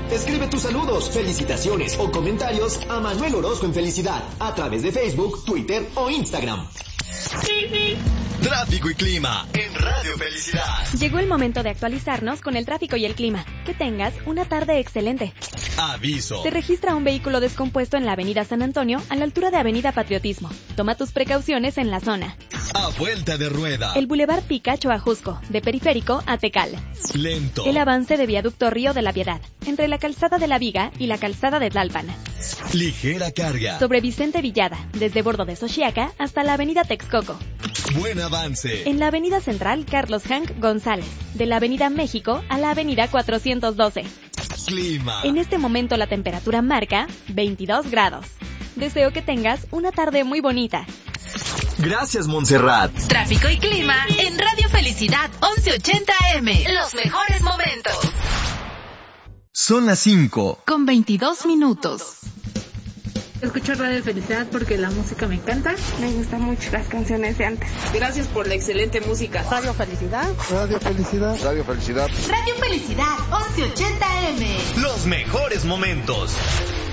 Escribe tus saludos, felicitaciones o comentarios a Manuel Orozco en Felicidad a través de Facebook, Twitter o Instagram. Tráfico y clima en Radio Felicidad. Llegó el momento de actualizarnos con el tráfico y el clima. Que tengas una tarde excelente. Aviso. Se registra un vehículo descompuesto en la avenida San Antonio a la altura de avenida Patriotismo. Toma tus precauciones en la zona. A vuelta de rueda. El Boulevard Picacho a Jusco, de Periférico a Tecal. Lento. El avance de viaducto Río de la Piedad, entre la calzada de la Viga y la calzada de Tlalpan. Ligera carga. Sobre Vicente Villada, desde Bordo de Xochiaca hasta la avenida Texcoco. Buen avance. En la avenida Central Carlos Hank González, de la avenida México a la avenida 412. Clima. En este momento la temperatura marca 22 grados. Deseo que tengas una tarde muy bonita. Gracias, Montserrat. Tráfico y clima en Radio Felicidad 1180 AM. Los mejores momentos. Son las 5. Con 22 minutos. Escucho Radio Felicidad porque la música me encanta. Me gustan mucho las canciones de antes. Gracias por la excelente música. Radio Felicidad. Radio Felicidad. Radio Felicidad. Radio Felicidad 1180 AM. Los mejores momentos.